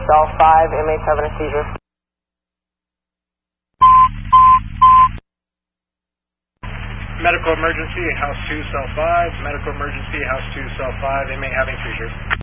cell 5, inmates having a seizure. Medical emergency, house 2, cell 5. Medical emergency, house 2, cell 5, inmate having seizure.